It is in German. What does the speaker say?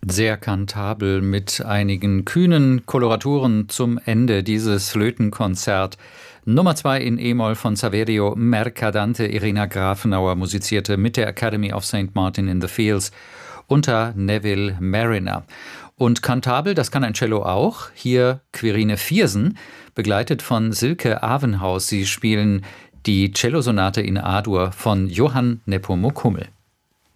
Sehr kantabel mit einigen kühnen Koloraturen zum Ende dieses Flötenkonzert. Nummer 2 in E-Moll von Saverio Mercadante. Irina Grafenauer musizierte mit der Academy of St. Martin in the Fields unter Neville Mariner. Und kantabel, das kann ein Cello auch. Hier Quirine Viersen, begleitet von Silke Avenhaus. Sie spielen die Cellosonate in A-Dur von Johann Nepomuk Hummel.